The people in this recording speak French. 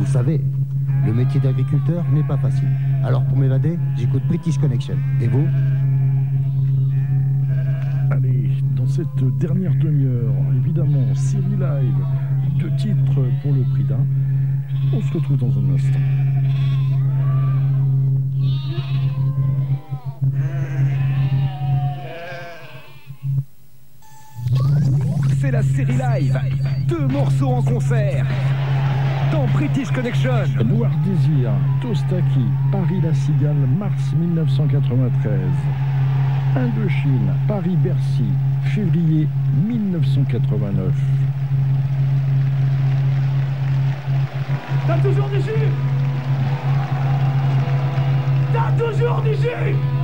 savez, le métier d'agriculteur n'est pas facile. Alors pour m'évader, j'écoute British Connection. Et vous? Allez, dans cette dernière demi-heure, évidemment, série live, 2 titres pour le prix d'un. On se retrouve dans un instant. C'est la série live, 2 morceaux en concert dans British Connection. Noir Désir, Tostaki, Paris-La Cigale, mars 1993. Indochine, Paris-Bercy, février 1989. T'as toujours du jus. T'as toujours du jus.